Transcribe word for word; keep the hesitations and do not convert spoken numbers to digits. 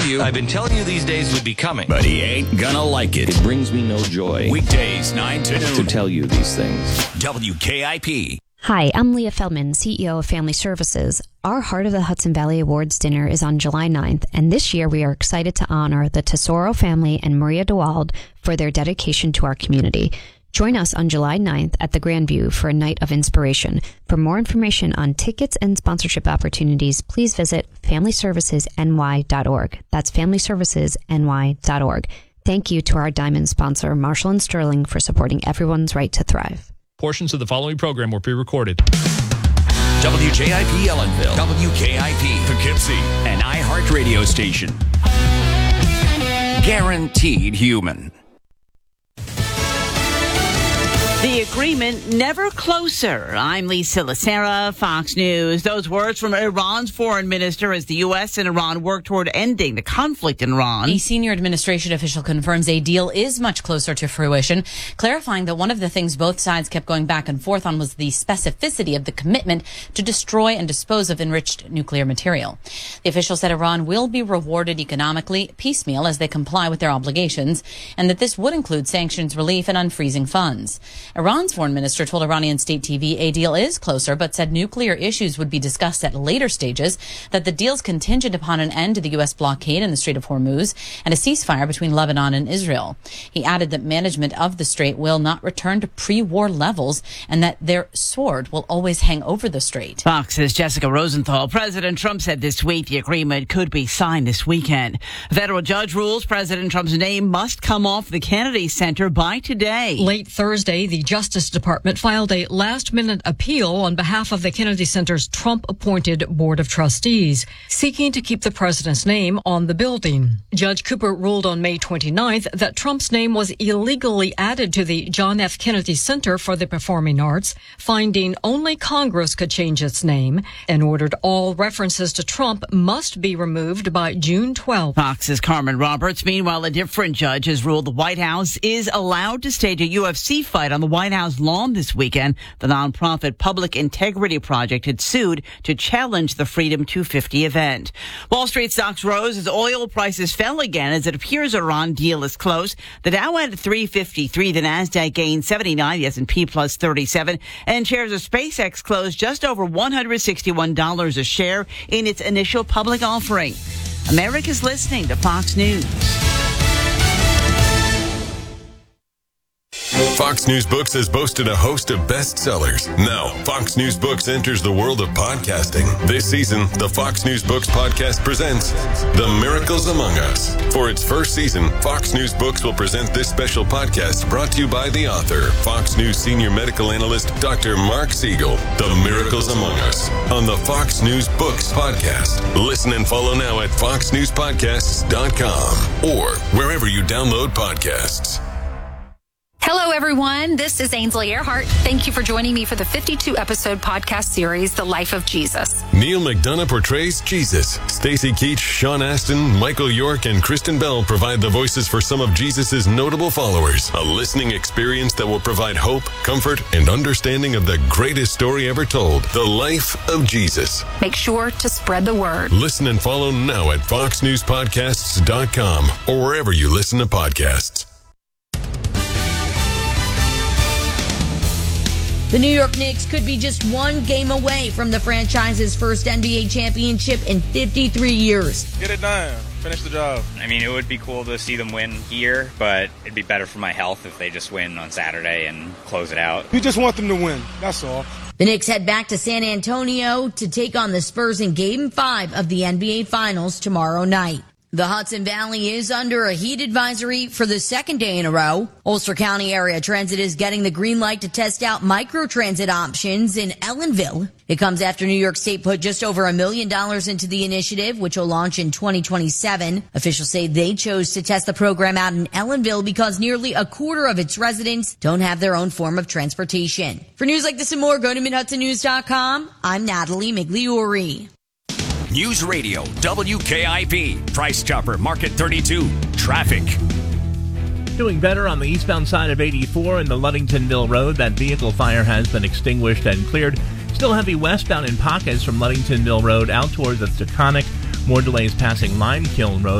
told you, I've been telling you these days would be coming. But he ain't gonna like it. It brings me no joy. Weekdays, nine to noon. To tell you these things. W K I P. Hi, I'm Leah Feldman, C E O of Family Services. Our Heart of the Hudson Valley Awards dinner is on July ninth, and this year we are excited to honor the Tesoro family and Maria DeWald for their dedication to our community. Join us on July ninth at the Grandview for a night of inspiration. For more information on tickets and sponsorship opportunities, please visit family services n y dot org. That's family services n y dot org. Thank you to our Diamond sponsor, Marshall and Sterling, for supporting everyone's right to thrive. Portions of the following program were pre-recorded. W J I P Ellenville, W K I P Poughkeepsie, an iHeart radio station. Guaranteed human. The agreement never closer. I'm Lisa Lacera, Fox News. Those words from Iran's foreign minister as the U S and Iran work toward ending the conflict in Iran. A senior administration official confirms a deal is much closer to fruition, clarifying that one of the things both sides kept going back and forth on was the specificity of the commitment to destroy and dispose of enriched nuclear material. The official said Iran will be rewarded economically piecemeal as they comply with their obligations, and that this would include sanctions relief and unfreezing funds. Iran's foreign minister told Iranian state T V a deal is closer, but said nuclear issues would be discussed at later stages, that the deal's contingent upon an end to the U S blockade in the Strait of Hormuz and a ceasefire between Lebanon and Israel. He added that management of the strait will not return to pre-war levels and that their sword will always hang over the strait. Fox's Jessica Rosenthal. President Trump said this week the agreement could be signed this weekend. A federal judge rules President Trump's name must come off the Kennedy Center by today. Late Thursday, the Justice Department filed a last-minute appeal on behalf of the Kennedy Center's Trump-appointed Board of Trustees, seeking to keep the president's name on the building. Judge Cooper ruled on May twenty-ninth that Trump's name was illegally added to the John F. Kennedy Center for the Performing Arts, finding only Congress could change its name, and ordered all references to Trump must be removed by June twelfth. Fox's Carmen Roberts. Meanwhile, a different judge has ruled the White House is allowed to stage a U F C fight on the White House lawn this weekend. The nonprofit Public Integrity Project had sued to challenge the Freedom two fifty event. Wall Street stocks rose as oil prices fell again as it appears Iran deal is close. The Dow at three fifty-three, the Nasdaq gained seventy-nine, the S and P plus thirty-seven, and shares of SpaceX closed just over one hundred sixty-one dollars a share in its initial public offering. America's listening to Fox News. Fox News Books has boasted a host of bestsellers. Now, Fox News Books enters the world of podcasting. This season, the Fox News Books podcast presents The Miracles Among Us. For its first season, Fox News Books will present this special podcast brought to you by the author, Fox News senior medical analyst, Doctor Mark Siegel. The Miracles Among Us on the Fox News Books podcast. Listen and follow now at fox news podcasts dot com or wherever you download podcasts. Hello, everyone. This is Ainsley Earhart. Thank you for joining me for the fifty-two episode podcast series, The Life of Jesus. Neil McDonough portrays Jesus. Stacey Keach, Sean Astin, Michael York, and Kristen Bell provide the voices for some of Jesus' notable followers. A listening experience that will provide hope, comfort, and understanding of the greatest story ever told, The Life of Jesus. Make sure to spread the word. Listen and follow now at fox news podcasts dot com or wherever you listen to podcasts. The New York Knicks could be just one game away from the franchise's first N B A championship in fifty-three years. Get it done. Finish the job. I mean, it would be cool to see them win here, but it'd be better for my health if they just win on Saturday and close it out. We just want them to win. That's all. The Knicks head back to San Antonio to take on the Spurs in Game five of the N B A Finals tomorrow night. The Hudson Valley is under a heat advisory for the second day in a row. Ulster County Area Transit is getting the green light to test out microtransit options in Ellenville. It comes after New York State put just over a million dollars into the initiative, which will launch in twenty twenty-seven. Officials say they chose to test the program out in Ellenville because nearly a quarter of its residents don't have their own form of transportation. For news like this and more, go to mid hudson news dot com. I'm Natalie Migliori. News Radio, W K I P, Price Chopper, Market thirty-two, traffic. Doing better on the eastbound side of eighty-four in the Ludingtonville Road. That vehicle fire has been extinguished and cleared. Still heavy westbound in pockets from Ludingtonville Road out towards the Taconic. More delays passing Limekiln Road.